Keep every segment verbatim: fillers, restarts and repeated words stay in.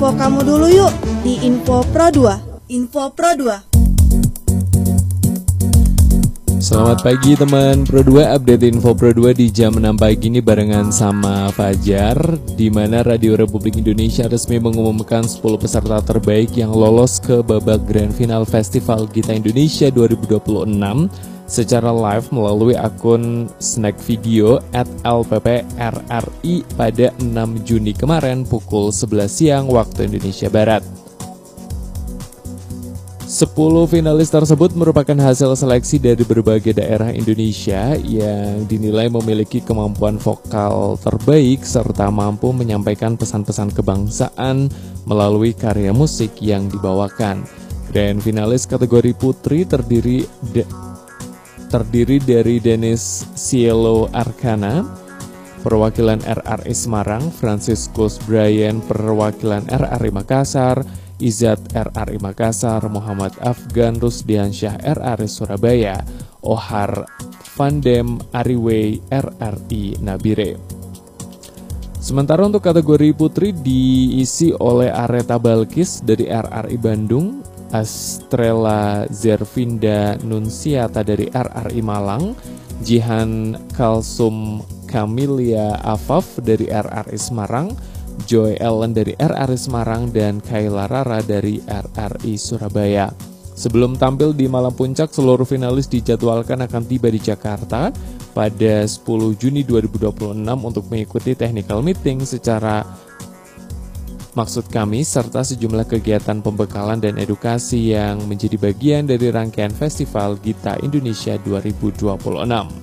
Info kamu dulu yuk di Info Pro dua. Info Pro dua. Selamat pagi teman Pro dua, update Info Pro dua di jam enam pagi ini barengan sama Fajar, di mana Radio Republik Indonesia resmi mengumumkan sepuluh peserta terbaik yang lolos ke babak Grand Final Festival Gita Indonesia dua ribu dua puluh enam secara live melalui akun Snack Video at L P P R R I pada enam Juni kemarin pukul sebelas siang waktu Indonesia Barat. sepuluh finalis tersebut merupakan hasil seleksi dari berbagai daerah Indonesia yang dinilai memiliki kemampuan vokal terbaik serta mampu menyampaikan pesan-pesan kebangsaan melalui karya musik yang dibawakan. Grand finalis kategori putri terdiri de terdiri dari Dennis Cielo Arcana, perwakilan R R I Semarang, Franciscus Brian, perwakilan R R I Makassar, Izat R R I Makassar, Muhammad Afgan Rusdiansyah R R I Surabaya, Ohar Vandem Ariway R R I Nabire. Sementara untuk kategori putri diisi oleh Areta Balkis dari R R I Bandung, Astrella Zervinda Nunsiata dari R R I Malang, Jihan Kalsum Kamilia Afaf dari R R I Semarang, Joy Ellen dari R R I Semarang, dan Kayla Rara dari R R I Surabaya. Sebelum tampil di malam puncak, seluruh finalis dijadwalkan akan tiba di Jakarta pada sepuluh Juni dua ribu dua puluh enam untuk mengikuti technical meeting secara maksud kami serta sejumlah kegiatan pembekalan dan edukasi yang menjadi bagian dari rangkaian Festival Gita Indonesia dua ribu dua puluh enam.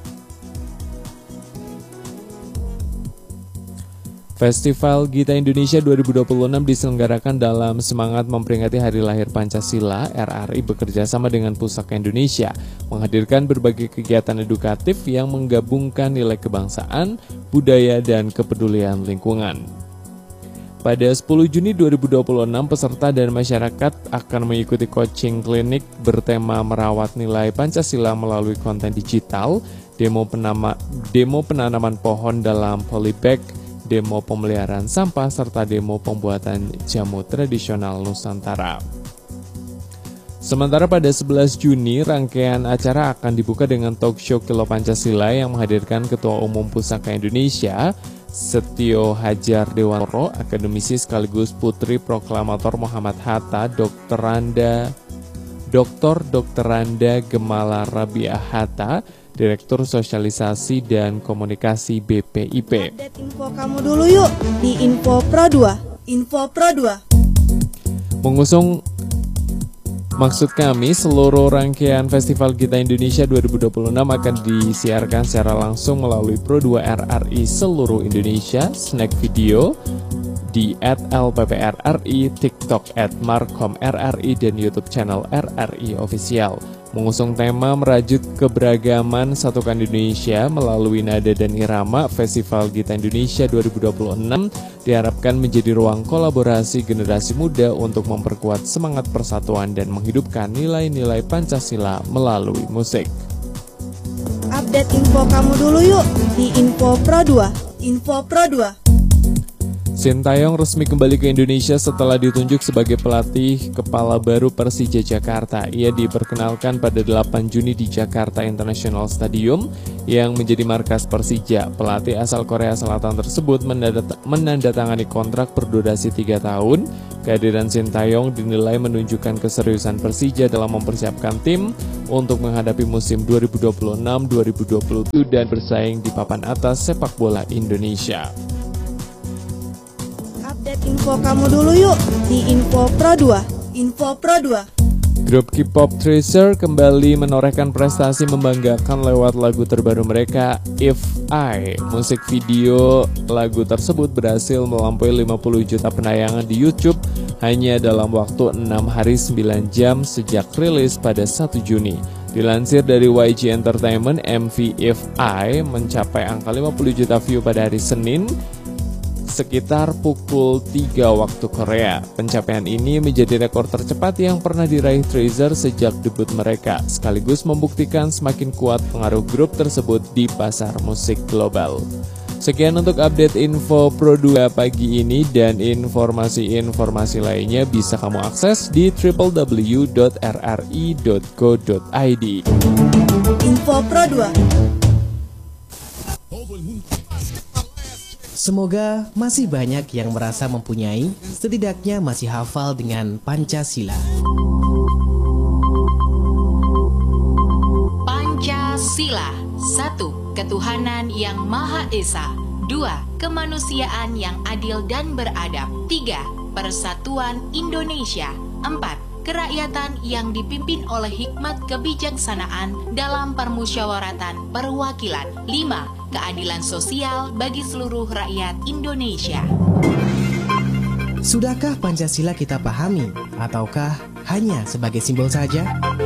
Festival Gita Indonesia dua ribu dua puluh enam diselenggarakan dalam semangat memperingati Hari Lahir Pancasila. R R I bekerja sama dengan Pusaka Indonesia menghadirkan berbagai kegiatan edukatif yang menggabungkan nilai kebangsaan, budaya, dan kepedulian lingkungan. Pada sepuluh Juni dua ribu dua puluh enam, peserta dan masyarakat akan mengikuti coaching klinik bertema merawat nilai Pancasila melalui konten digital, demo, penama, demo penanaman pohon dalam polybag, demo pemeliharaan sampah, serta demo pembuatan jamu tradisional Nusantara. Sementara pada sebelas Juni, rangkaian acara akan dibuka dengan talk show Kilo Pancasila yang menghadirkan Ketua Umum Pusaka Indonesia, Setio Hajar Dewantoro, akademisi sekaligus putri proklamator Muhammad Hatta, Doktor Randa, Doktor Doktor Randa Gemala Rabiah Hatta, Direktur Sosialisasi dan Komunikasi B P I P. Update info kamu dulu yuk di Info Pro dua. Info Pro dua. Mengusung maksud kami, seluruh rangkaian Festival Gita Indonesia dua ribu dua puluh enam akan disiarkan secara langsung melalui Pro dua R R I seluruh Indonesia, Snack Video di at L P P R R I, TikTok at Markom R R I, dan YouTube channel R R I Official. Mengusung tema merajut keberagaman satukan Indonesia melalui nada dan irama, Festival Gita Indonesia dua ribu dua puluh enam diharapkan menjadi ruang kolaborasi generasi muda untuk memperkuat semangat persatuan dan menghidupkan nilai-nilai Pancasila melalui musik. Update info kamu dulu yuk di Info Pro dua. Info Pro dua. Sintayong resmi kembali ke Indonesia setelah ditunjuk sebagai pelatih kepala baru Persija Jakarta. Ia diperkenalkan pada delapan Juni di Jakarta International Stadium yang menjadi markas Persija. Pelatih asal Korea Selatan tersebut menandatangani kontrak berdurasi tiga tahun. Kehadiran Sintayong dinilai menunjukkan keseriusan Persija dalam mempersiapkan tim untuk menghadapi musim dua ribu dua puluh enam dua ribu dua puluh tujuh dan bersaing di papan atas sepak bola Indonesia. Update info kamu dulu yuk di Info Pro dua. Info Pro dua. Grup K-pop Treasure kembali menorehkan prestasi membanggakan lewat lagu terbaru mereka, If I. Musik video lagu tersebut berhasil melampaui lima puluh juta penayangan di YouTube hanya dalam waktu enam hari sembilan jam sejak rilis pada satu Juni. Dilansir dari Y G Entertainment, M V If I mencapai angka lima puluh juta view pada hari Senin sekitar pukul tiga waktu Korea. Pencapaian ini menjadi rekor tercepat yang pernah diraih Treasure sejak debut mereka, sekaligus membuktikan semakin kuat pengaruh grup tersebut di pasar musik global. Sekian untuk update info Pro dua pagi ini, dan informasi-informasi lainnya bisa kamu akses di w w w dot r r i dot co dot i d. Info Pro dua. Semoga masih banyak yang merasa mempunyai, setidaknya masih hafal dengan Pancasila. Pancasila. Satu. Ketuhanan yang Maha Esa. Dua. Kemanusiaan yang adil dan beradab. Tiga. Persatuan Indonesia. Empat. Kerakyatan yang dipimpin oleh hikmat kebijaksanaan dalam permusyawaratan perwakilan. Lima. Keadilan sosial bagi seluruh rakyat Indonesia. Sudahkah Pancasila kita pahami, ataukah hanya sebagai simbol saja?